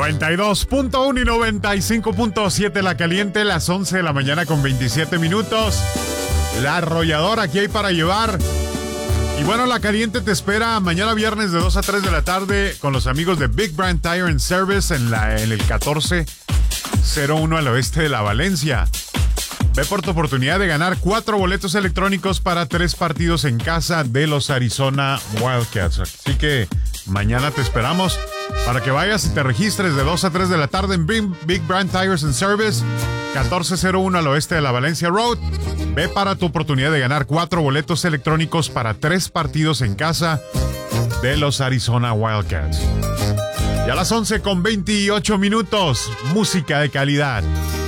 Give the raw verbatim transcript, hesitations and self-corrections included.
noventa y dos punto uno y noventa y cinco punto siete La Caliente, las once de la mañana con veintisiete minutos. La Arrolladora, aquí hay para llevar. Y bueno, La Caliente te espera mañana viernes de dos a tres de la tarde con los amigos de Big Brand Tire and Service en, la, en el catorce cero uno al oeste de La Valencia. Ve por tu oportunidad de ganar cuatro boletos electrónicos para tres partidos en casa de los Arizona Wildcats. Así que mañana te esperamos para que vayas y te registres de dos a tres de la tarde en Big Brand Tires and Service, catorce cero uno al oeste de la Valencia Road. Ve para tu oportunidad de ganar cuatro boletos electrónicos para tres partidos en casa de los Arizona Wildcats. Y a las once con veintiocho minutos, música de calidad.